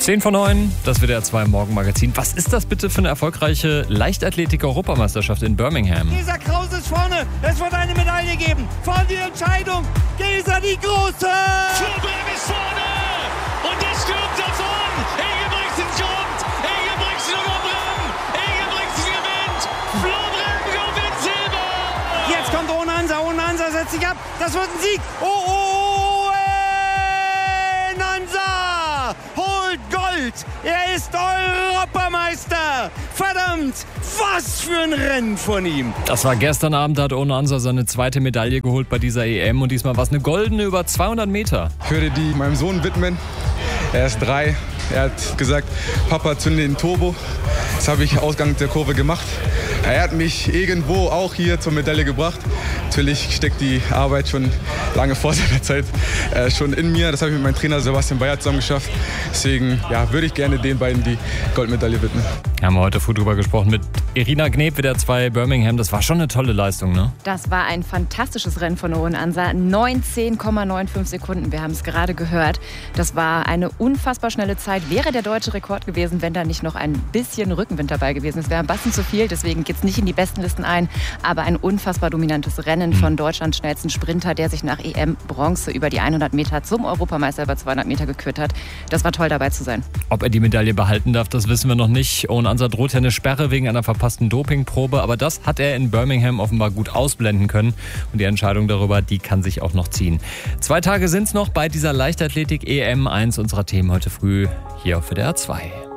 10:09, das WDR 2 Morgenmagazin. Was ist das bitte für eine erfolgreiche Leichtathletik-Europameisterschaft in Birmingham? Gesa Krause ist vorne, es wird eine Medaille geben. Vorne die Entscheidung, Gesa die Große! Flobrem ist vorne und der stürmt davon. Ingebrigtsen kommt, Ingebrigtsen überbrennt, Ingebrigtsen gewinnt, Flobrem gewinnt Silber! Jetzt kommt Onansa setzt sich ab, das wird ein Sieg. Onansa holt Gold, er ist Europameister. Verdammt, was für ein Rennen von ihm. Das war gestern Abend, da hat Onansa seine zweite Medaille geholt bei dieser EM und diesmal war es eine goldene über 200 Meter. Ich würde die meinem Sohn widmen. Er ist 3. Er hat gesagt, Papa, zünde den Turbo. Das habe ich Ausgang der Kurve gemacht. Er hat mich irgendwo auch hier zur Medaille gebracht. Natürlich steckt die Arbeit schon lange vor seiner Zeit schon in mir. Das habe ich mit meinem Trainer Sebastian Bayer zusammen geschafft. Deswegen würde ich gerne den beiden die Goldmedaille widmen. Wir haben heute früh drüber gesprochen mit Irina Gneb, WDR 2 Birmingham. Das war schon eine tolle Leistung, ne? Das war ein fantastisches Rennen von Onansa. 19,95 Sekunden, wir haben es gerade gehört. Das war eine unfassbar schnelle Zeit. Wäre der deutsche Rekord gewesen, wenn da nicht noch ein bisschen Rückenwind dabei gewesen ist. Es wäre ein Batzen zu viel, deswegen geht es nicht in die besten Listen ein. Aber ein unfassbar dominantes Rennen von Deutschlands schnellsten Sprinter, der sich nach EM-Bronze über die 100 Meter zum Europameister über 200 Meter gekürt hat. Das war toll, dabei zu sein. Ob er die Medaille behalten darf, das wissen wir noch nicht. Onansa droht ja eine Sperre wegen einer verpassten Dopingprobe, aber das hat er in Birmingham offenbar gut ausblenden können. Und die Entscheidung darüber, die kann sich auch noch ziehen. 2 Tage sind es noch bei dieser Leichtathletik-EM. 1 unserer Themen heute früh hier auf WDR 2.